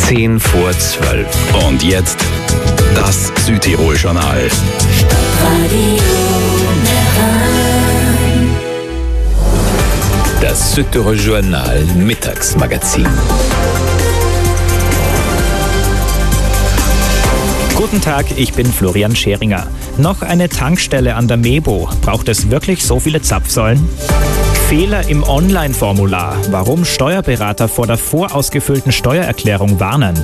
10 vor 12. Und jetzt das Südtirol-Journal. Das Südtirol-Journal Mittagsmagazin. Guten Tag, ich bin Florian Scheringer. Noch eine Tankstelle an der Mebo. Braucht es wirklich so viele Zapfsäulen? Fehler im Online-Formular. Warum Steuerberater vor der vorausgefüllten Steuererklärung warnen?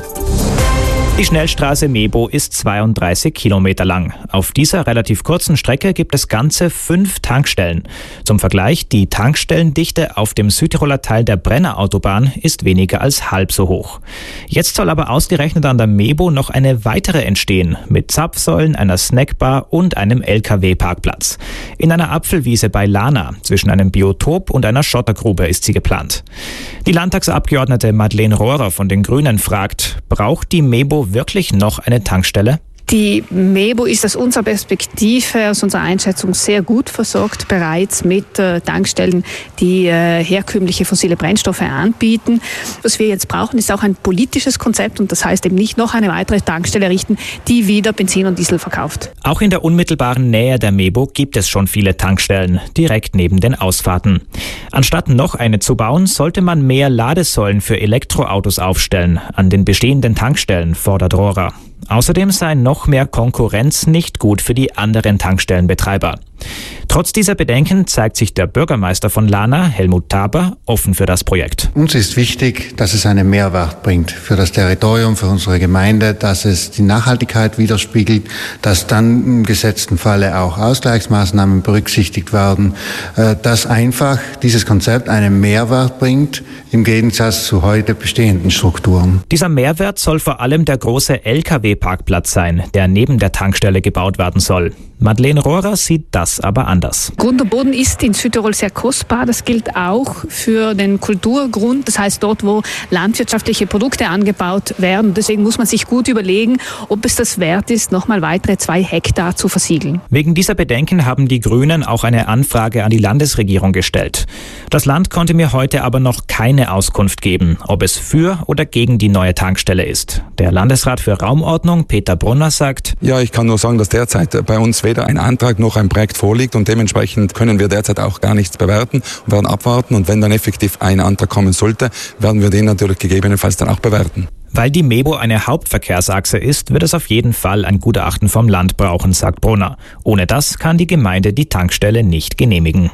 Die Schnellstraße Mebo ist 32 Kilometer lang. Auf dieser relativ kurzen Strecke gibt es ganze 5 Tankstellen. Zum Vergleich, die Tankstellendichte auf dem Südtiroler Teil der Brennerautobahn ist weniger als halb so hoch. Jetzt soll aber ausgerechnet an der Mebo noch eine weitere entstehen, mit Zapfsäulen, einer Snackbar und einem LKW-Parkplatz. In einer Apfelwiese bei Lana, zwischen einem Biotop und einer Schottergrube ist sie geplant. Die Landtagsabgeordnete Madeleine Rohrer von den Grünen fragt, braucht die Mebo wirklich noch eine Tankstelle? Die Mebo ist aus unserer Perspektive, aus unserer Einschätzung sehr gut versorgt, bereits mit Tankstellen, die herkömmliche fossile Brennstoffe anbieten. Was wir jetzt brauchen, ist auch ein politisches Konzept und das heißt eben nicht noch eine weitere Tankstelle errichten, die wieder Benzin und Diesel verkauft. Auch in der unmittelbaren Nähe der Mebo gibt es schon viele Tankstellen, direkt neben den Ausfahrten. Anstatt noch eine zu bauen, sollte man mehr Ladesäulen für Elektroautos aufstellen an den bestehenden Tankstellen, fordert Rohrer. Außerdem sei noch mehr Konkurrenz nicht gut für die anderen Tankstellenbetreiber. Trotz dieser Bedenken zeigt sich der Bürgermeister von Lana, Helmut Taber, offen für das Projekt. Uns ist wichtig, dass es einen Mehrwert bringt für das Territorium, für unsere Gemeinde, dass es die Nachhaltigkeit widerspiegelt, dass dann im gesetzten Falle auch Ausgleichsmaßnahmen berücksichtigt werden, dass einfach dieses Konzept einen Mehrwert bringt im Gegensatz zu heute bestehenden Strukturen. Dieser Mehrwert soll vor allem der große LKW-Parkplatz sein, der neben der Tankstelle gebaut werden soll. Madeleine Rohrer sieht das aber anders. Grund und Boden ist in Südtirol sehr kostbar. Das gilt auch für den Kulturgrund. Das heißt, dort, wo landwirtschaftliche Produkte angebaut werden. Deswegen muss man sich gut überlegen, ob es das wert ist, nochmal weitere 2 Hektar zu versiegeln. Wegen dieser Bedenken haben die Grünen auch eine Anfrage an die Landesregierung gestellt. Das Land konnte mir heute aber noch keine Auskunft geben, ob es für oder gegen die neue Tankstelle ist. Der Landesrat für Raumordnung, Peter Brunner, sagt: Ja, ich kann nur sagen, dass derzeit bei uns weder ein Antrag noch ein Projekt vorliegt und dementsprechend können wir derzeit auch gar nichts bewerten und werden abwarten. Und wenn dann effektiv ein Antrag kommen sollte, werden wir den natürlich gegebenenfalls dann auch bewerten. Weil die Mebo eine Hauptverkehrsachse ist, wird es auf jeden Fall ein Gutachten vom Land brauchen, sagt Brunner. Ohne das kann die Gemeinde die Tankstelle nicht genehmigen.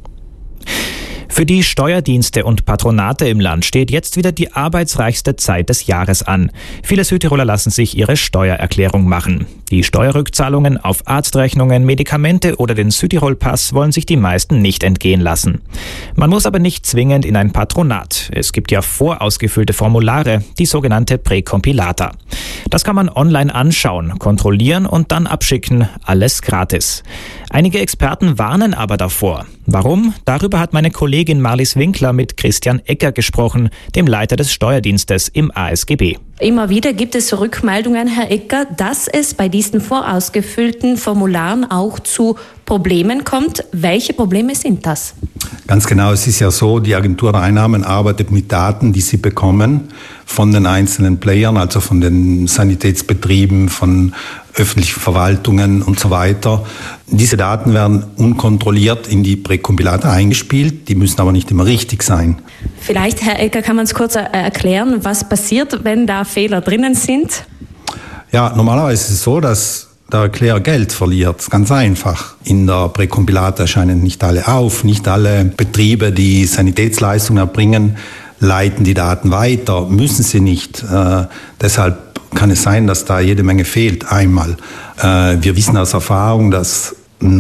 Für die Steuerdienste und Patronate im Land steht jetzt wieder die arbeitsreichste Zeit des Jahres an. Viele Südtiroler lassen sich ihre Steuererklärung machen. Die Steuerrückzahlungen auf Arztrechnungen, Medikamente oder den Südtirol-Pass wollen sich die meisten nicht entgehen lassen. Man muss aber nicht zwingend in ein Patronat. Es gibt ja vorausgefüllte Formulare, die sogenannte Präkompilata. Das kann man online anschauen, kontrollieren und dann abschicken. Alles gratis. Einige Experten warnen aber davor. Warum? Darüber hat meine Kollegin Marlies Winkler mit Christian Ecker gesprochen, dem Leiter des Steuerdienstes im ASGB. Immer wieder gibt es Rückmeldungen, Herr Ecker, dass es bei diesen vorausgefüllten Formularen auch zu Problemen kommt. Welche Probleme sind das? Ganz genau, es ist ja so, die Agentur der Einnahmen arbeitet mit Daten, die sie bekommen von den einzelnen Playern, also von den Sanitätsbetrieben, von öffentlichen Verwaltungen und so weiter. Diese Daten werden unkontrolliert in die Präkompilate eingespielt, die müssen aber nicht immer richtig sein. Vielleicht, Herr Ecker, kann man es kurz erklären, was passiert, wenn da Fehler drinnen sind? Ja, normalerweise ist es so, dass der Erklärer Geld verliert, ganz einfach. In der Präkompilate erscheinen nicht alle auf, nicht alle Betriebe, die Sanitätsleistungen erbringen, leiten die Daten weiter, müssen sie nicht. Deshalb kann es sein, dass da jede Menge fehlt einmal. Wir wissen aus Erfahrung, dass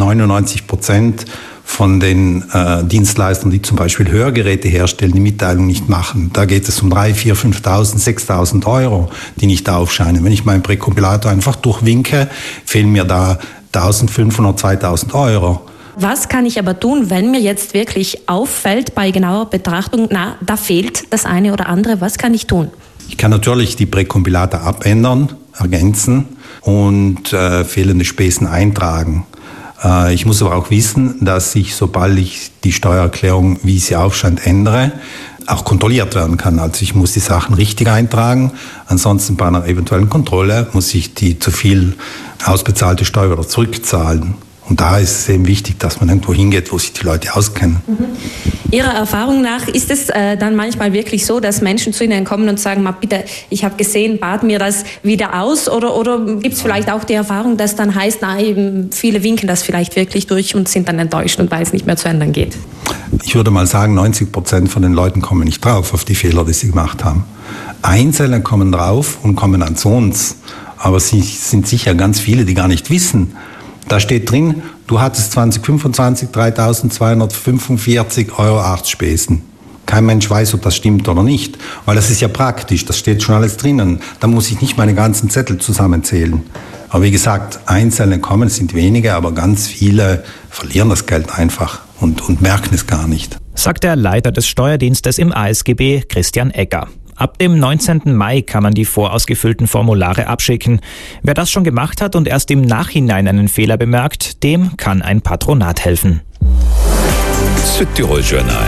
99% von den Dienstleistern, die zum Beispiel Hörgeräte herstellen, die Mitteilung nicht machen. Da geht es um 3.000, 4.000, 5.000, 6.000 Euro, die nicht aufscheinen. Wenn ich meinen Präkompilator einfach durchwinke, fehlen mir da 1.500, 2.000 Euro. Was kann ich aber tun, wenn mir jetzt wirklich auffällt bei genauer Betrachtung, da fehlt das eine oder andere, was kann ich tun? Ich kann natürlich die Präkompilate abändern, ergänzen und fehlende Spesen eintragen. Ich muss aber auch wissen, dass ich, sobald ich die Steuererklärung, wie sie aufscheint, ändere, auch kontrolliert werden kann. Also ich muss die Sachen richtig eintragen, ansonsten bei einer eventuellen Kontrolle muss ich die zu viel ausbezahlte Steuer wieder zurückzahlen. Und da ist es eben wichtig, dass man irgendwo hingeht, wo sich die Leute auskennen. Ihrer Erfahrung nach ist es dann manchmal wirklich so, dass Menschen zu Ihnen kommen und sagen, bitte, ich habe gesehen, bad mir das wieder aus? Oder gibt es vielleicht auch die Erfahrung, dass dann heißt, viele winken das vielleicht wirklich durch und sind dann enttäuscht und weil es nicht mehr zu ändern geht? Ich würde mal sagen, 90% von den Leuten kommen nicht drauf auf die Fehler, die sie gemacht haben. Einzelne kommen drauf und kommen dann zu uns. Aber es sind sicher ganz viele, die gar nicht wissen. Da steht drin, du hattest 2025 3.245 € Arztspesen. Kein Mensch weiß, ob das stimmt oder nicht, weil das ist ja praktisch, das steht schon alles drinnen. Da muss ich nicht meine ganzen Zettel zusammenzählen. Aber wie gesagt, Einzelne kommen, es sind wenige, aber ganz viele verlieren das Geld einfach und merken es gar nicht. Sagt der Leiter des Steuerdienstes im ASGB, Christian Egger. Ab dem 19. Mai kann man die vorausgefüllten Formulare abschicken. Wer das schon gemacht hat und erst im Nachhinein einen Fehler bemerkt, dem kann ein Patronat helfen. Südtirol Journal.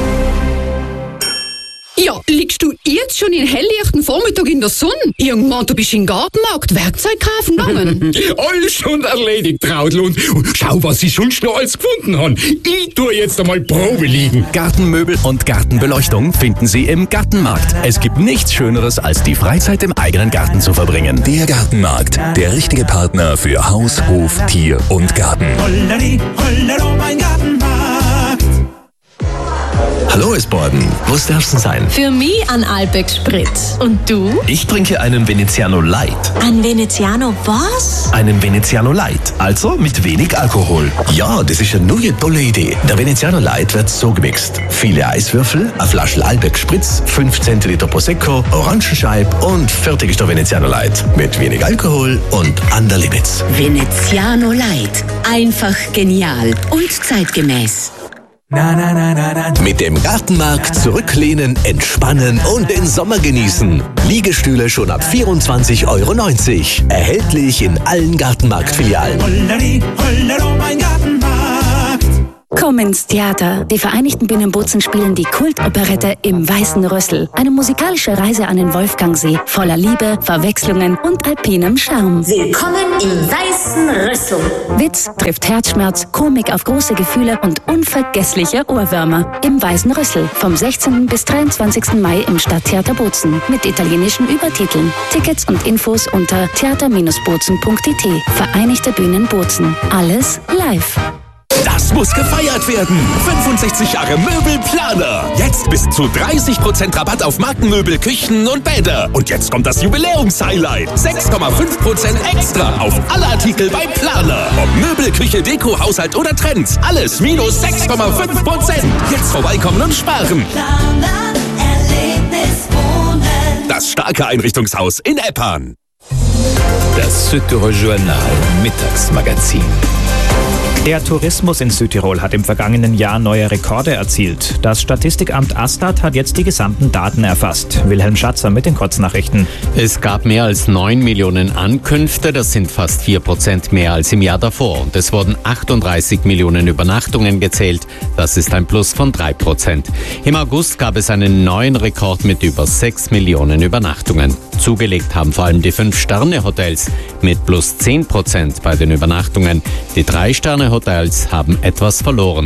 Ja, liegst du jetzt schon in helllichten Vormittag in der Sonne? Irgendwann, du bist im Gartenmarkt Werkzeug kaufen gegangen. Alles schon erledigt, Traudl. Und schau, was ich sonst noch alles gefunden habe. Ich tue jetzt einmal Probe liegen. Gartenmöbel und Gartenbeleuchtung finden Sie im Gartenmarkt. Es gibt nichts Schöneres, als die Freizeit im eigenen Garten zu verbringen. Der Gartenmarkt, der richtige Partner für Haus, Hof, Tier und Garten. Holleri, hollero, mein Gartenmarkt. Hallo Esborden, was darf's denn sein? Für mich ein Alpex Spritz. Und du? Ich trinke einen Veneziano Light. Ein Veneziano was? Einen Veneziano Light, also mit wenig Alkohol. Ja, das ist eine neue tolle Idee. Der Veneziano Light wird so gemixt. Viele Eiswürfel, eine Flasche Alpex Spritz, 5 Zentiliter Prosecco, Orangenscheib und fertig ist der Veneziano Light. Mit wenig Alkohol und an der Limits. Veneziano Light. Einfach genial und zeitgemäß. Mit dem Gartenmarkt zurücklehnen, entspannen und den Sommer genießen. Liegestühle schon ab 24,90 €. Erhältlich in allen Gartenmarktfilialen. Holleri, hollero, mein Gartenmarkt. Komm ins Theater. Die Vereinigten Bühnenbozen spielen die Kultoperette Im Weißen Rüssel. Eine musikalische Reise an den Wolfgangsee, voller Liebe, Verwechslungen und alpinem Charme. Willkommen im Weißen Rüssel. Witz trifft Herzschmerz, Komik auf große Gefühle und unvergessliche Ohrwürmer. Im Weißen Rüssel. Vom 16. bis 23. Mai im Stadttheater Bozen. Mit italienischen Übertiteln. Tickets und Infos unter theater-bozen.it. Vereinigte Bühnen Bozen. Alles live. Das muss gefeiert werden. 65 Jahre Möbelplaner. Jetzt bis zu 30% Rabatt auf Markenmöbel, Küchen und Bäder. Und jetzt kommt das Jubiläumshighlight. 6,5% extra auf alle Artikel bei Planer. Ob Möbel, Küche, Deko, Haushalt oder Trends. Alles minus 6,5%. Jetzt vorbeikommen und sparen. Planer, Erlebnis wohnen. Das starke Einrichtungshaus in Eppan. Das Südtirol Journal Mittagsmagazin. Der Tourismus in Südtirol hat im vergangenen Jahr neue Rekorde erzielt. Das Statistikamt Astat hat jetzt die gesamten Daten erfasst. Wilhelm Schatzer mit den Kurznachrichten. Es gab mehr als 9 Millionen Ankünfte, das sind fast 4% mehr als im Jahr davor. Und es wurden 38 Millionen Übernachtungen gezählt, das ist ein Plus von 3%. Im August gab es einen neuen Rekord mit über 6 Millionen Übernachtungen. Zugelegt haben vor allem die 5-Sterne-Hotels mit plus 10% bei den Übernachtungen. Die 3-Sterne-Hotels haben etwas verloren.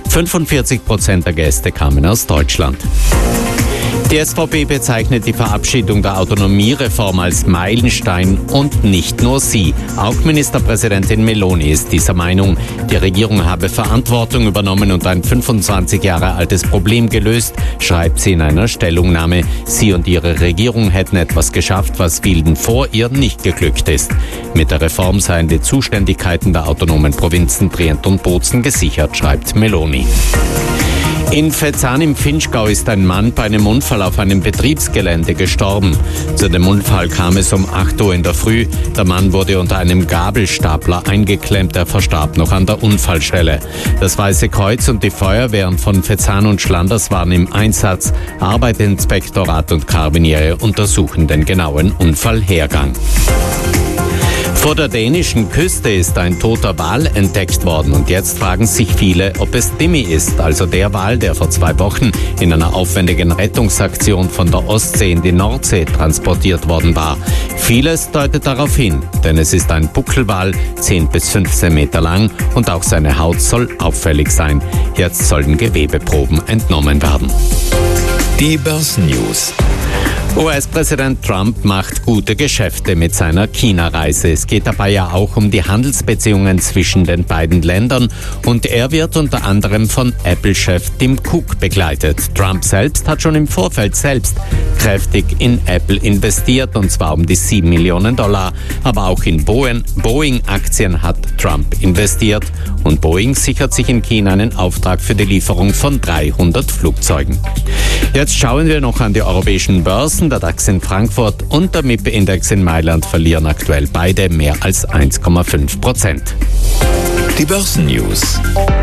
45% der Gäste kamen aus Deutschland. Die SVP bezeichnet die Verabschiedung der Autonomiereform als Meilenstein und nicht nur sie. Auch Ministerpräsidentin Meloni ist dieser Meinung. Die Regierung habe Verantwortung übernommen und ein 25 Jahre altes Problem gelöst, schreibt sie in einer Stellungnahme. Sie und ihre Regierung hätten etwas geschafft, was vielen vor ihr nicht geglückt ist. Mit der Reform seien die Zuständigkeiten der autonomen Provinzen Trient und Bozen gesichert, schreibt Meloni. In Vetzan im Vinschgau ist ein Mann bei einem Unfall auf einem Betriebsgelände gestorben. Zu dem Unfall kam es um 8 Uhr in der Früh. Der Mann wurde unter einem Gabelstapler eingeklemmt. Er verstarb noch an der Unfallstelle. Das Weiße Kreuz und die Feuerwehren von Vetzan und Schlanders waren im Einsatz. Arbeitsinspektorat und Karabiniere untersuchen den genauen Unfallhergang. Vor der dänischen Küste ist ein toter Wal entdeckt worden und jetzt fragen sich viele, ob es Timmy ist, also der Wal, der vor 2 Wochen in einer aufwendigen Rettungsaktion von der Ostsee in die Nordsee transportiert worden war. Vieles deutet darauf hin, denn es ist ein Buckelwal, 10 bis 15 Meter lang und auch seine Haut soll auffällig sein. Jetzt sollen Gewebeproben entnommen werden. Die Börsennews. US-Präsident Trump macht gute Geschäfte mit seiner China-Reise. Es geht dabei ja auch um die Handelsbeziehungen zwischen den beiden Ländern und er wird unter anderem von Apple-Chef Tim Cook begleitet. Trump selbst hat schon im Vorfeld selbst kräftig in Apple investiert und zwar um die $7 Millionen. Aber auch in Boeing-Aktien hat Trump investiert und Boeing sichert sich in China einen Auftrag für die Lieferung von 300 Flugzeugen. Jetzt schauen wir noch an die europäischen Börsen. Der DAX in Frankfurt und der MIP-Index in Mailand verlieren aktuell beide mehr als 1,5%. Die Börsennews.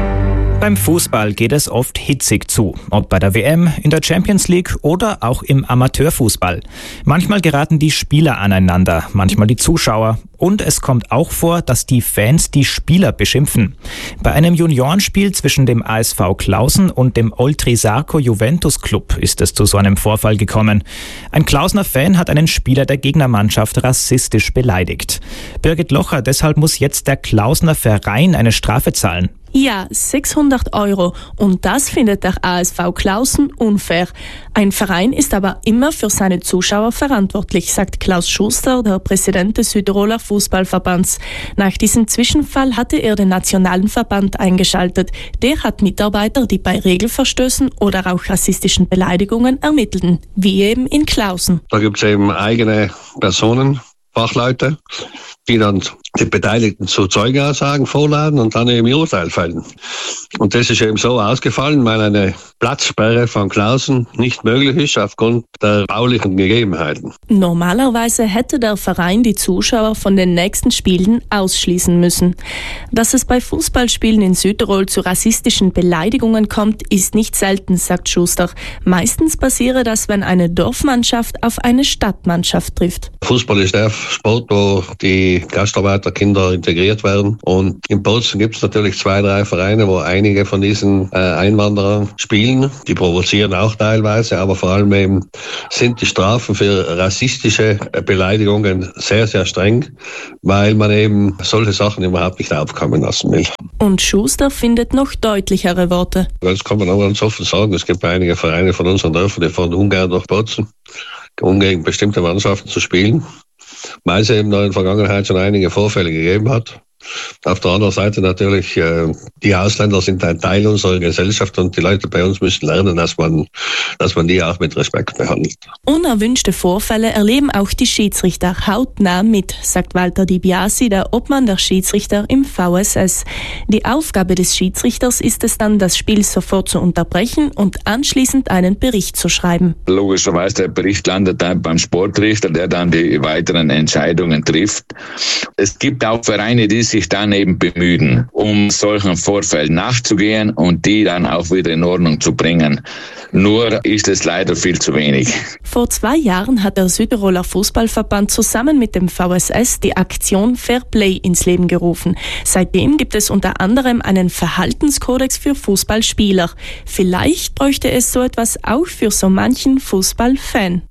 Beim Fußball geht es oft hitzig zu, ob bei der WM, in der Champions League oder auch im Amateurfußball. Manchmal geraten die Spieler aneinander, manchmal die Zuschauer. Und es kommt auch vor, dass die Fans die Spieler beschimpfen. Bei einem Juniorenspiel zwischen dem ASV Klausen und dem Oltrisarco Juventus Club ist es zu so einem Vorfall gekommen. Ein Klausener Fan hat einen Spieler der Gegnermannschaft rassistisch beleidigt. Birgit Locher, deshalb muss jetzt der Klausener Verein eine Strafe zahlen. Ja, 600 €. Und das findet der ASV Klausen unfair. Ein Verein ist aber immer für seine Zuschauer verantwortlich, sagt Klaus Schuster, der Präsident des Südtiroler Fußballverbands. Nach diesem Zwischenfall hatte er den nationalen Verband eingeschaltet. Der hat Mitarbeiter, die bei Regelverstößen oder auch rassistischen Beleidigungen ermitteln, wie eben in Klausen. Da gibt es eben eigene Personen, Fachleute, die dann die Beteiligten zu Zeugenaussagen vorladen und dann eben ihr Urteil fällen. Und das ist eben so ausgefallen, weil eine Platzsperre von Klausen nicht möglich ist aufgrund der baulichen Gegebenheiten. Normalerweise hätte der Verein die Zuschauer von den nächsten Spielen ausschließen müssen. Dass es bei Fußballspielen in Südtirol zu rassistischen Beleidigungen kommt, ist nicht selten, sagt Schuster. Meistens passiere das, wenn eine Dorfmannschaft auf eine Stadtmannschaft trifft. Fußball ist der Sport, wo die Gastarbeiterkinder integriert werden. Und in Bozen gibt es natürlich 2, 3 Vereine, wo einige von diesen Einwanderern spielen. Die provozieren auch teilweise, aber vor allem eben sind die Strafen für rassistische Beleidigungen sehr, sehr streng, weil man eben solche Sachen überhaupt nicht aufkommen lassen will. Und Schuster findet noch deutlichere Worte. Das kann man auch ganz offen sagen. Es gibt einige Vereine von unseren Dörfern, die fahren ungern durch Bozen, um gegen bestimmte Mannschaften zu spielen, weil es eben in der Vergangenheit schon einige Vorfälle gegeben hat. Auf der anderen Seite natürlich, die Ausländer sind ein Teil unserer Gesellschaft und die Leute bei uns müssen lernen, dass man die auch mit Respekt behandelt. Unerwünschte Vorfälle erleben auch die Schiedsrichter hautnah mit, sagt Walter Di Biasi, der Obmann der Schiedsrichter im VSS. Die Aufgabe des Schiedsrichters ist es dann, das Spiel sofort zu unterbrechen und anschließend einen Bericht zu schreiben. Logischerweise, der Bericht landet dann beim Sportrichter, der dann die weiteren Entscheidungen trifft. Es gibt auch Vereine, die sich dann eben bemühen, um solchen Vorfällen nachzugehen und die dann auch wieder in Ordnung zu bringen. Nur ist es leider viel zu wenig. Vor 2 Jahren hat der Südtiroler Fußballverband zusammen mit dem VSS die Aktion Fair Play ins Leben gerufen. Seitdem gibt es unter anderem einen Verhaltenskodex für Fußballspieler. Vielleicht bräuchte es so etwas auch für so manchen Fußballfan.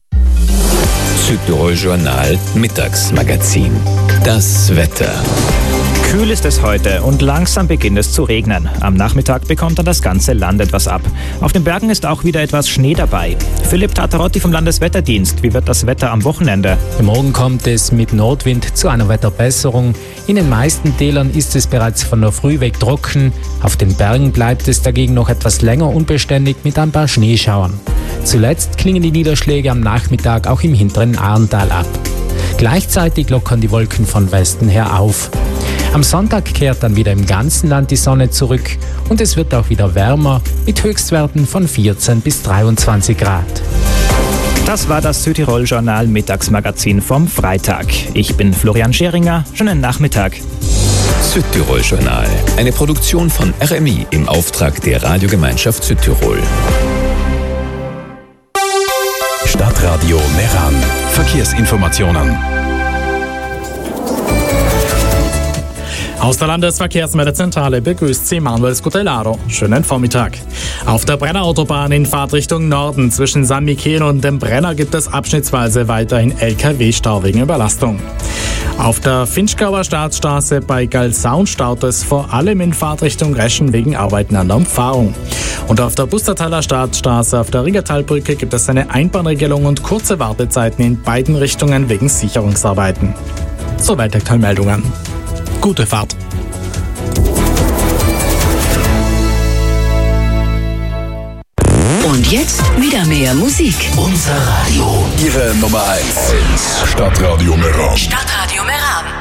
Südtirol Journal Mittagsmagazin. Das Wetter. Kühl ist es heute und langsam beginnt es zu regnen. Am Nachmittag bekommt dann das ganze Land etwas ab. Auf den Bergen ist auch wieder etwas Schnee dabei. Philipp Tatarotti vom Landeswetterdienst. Wie wird das Wetter am Wochenende? Morgen kommt es mit Nordwind zu einer Wetterbesserung. In den meisten Tälern ist es bereits von der Früh weg trocken. Auf den Bergen bleibt es dagegen noch etwas länger unbeständig mit ein paar Schneeschauern. Zuletzt klingen die Niederschläge am Nachmittag auch im hinteren Ahrental ab. Gleichzeitig lockern die Wolken von Westen her auf. Am Sonntag kehrt dann wieder im ganzen Land die Sonne zurück und es wird auch wieder wärmer mit Höchstwerten von 14 bis 23 Grad. Das war das Südtirol Journal Mittagsmagazin vom Freitag. Ich bin Florian Scheringer. Schönen Nachmittag. Südtirol Journal, eine Produktion von RMI im Auftrag der Radiogemeinschaft Südtirol. Stadtradio Meran. Verkehrsinformationen. Aus der Landesverkehrsmeldezentrale begrüßt Sie Manuel Scutellaro. Schönen Vormittag. Auf der Brenner-Autobahn in Fahrtrichtung Norden zwischen San Michele und dem Brenner gibt es abschnittsweise weiterhin LKW-Stau wegen Überlastung. Auf der Finchgauer Staatsstraße bei Galsaun staut es vor allem in Fahrtrichtung Reschen wegen Arbeiten an der Umfahrung. Und auf der Bustertaler Staatsstraße auf der Ringertalbrücke gibt es eine Einbahnregelung und kurze Wartezeiten in beiden Richtungen wegen Sicherungsarbeiten. Soweit aktuelle Meldungen. Gute Fahrt. Und jetzt wieder mehr Musik. Unser Radio. Ihre Nummer 1. Stadtradio Meran. Stadtradio Meran.